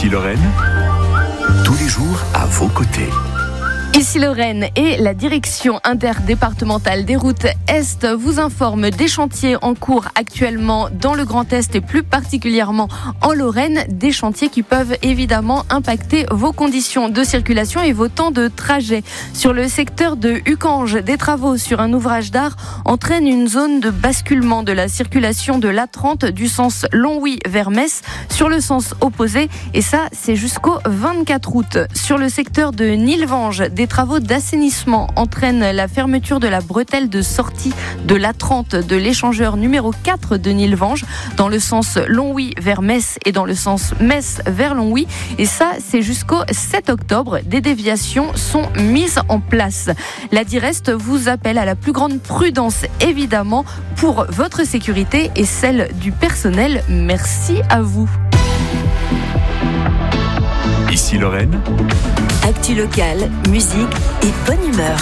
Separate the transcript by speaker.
Speaker 1: Ici Lorraine, tous les jours à vos côtés.
Speaker 2: Ici Lorraine et la direction interdépartementale des routes Est vous informe des chantiers en cours actuellement dans le Grand Est et plus particulièrement en Lorraine. Des chantiers qui peuvent évidemment impacter vos conditions de circulation et vos temps de trajet. Sur le secteur de Ucange, des travaux sur un ouvrage d'art entraînent une zone de basculement de la circulation de l'A30 du sens Longwy vers Metz sur le sens opposé. Et ça, c'est jusqu'au 24 août. Sur le secteur de Nilvange, des travaux d'assainissement entraînent la fermeture de la bretelle de sortie de l'A30 de l'échangeur numéro 4 de Nilvange dans le sens Longwy vers Metz et dans le sens Metz vers Longwy. Et ça, c'est jusqu'au 7 octobre. Des déviations sont mises en place. La Direst vous appelle à la plus grande prudence, évidemment, pour votre sécurité et celle du personnel. Merci à vous.
Speaker 1: Ici Lorraine,
Speaker 3: actu locale, musique et bonne humeur.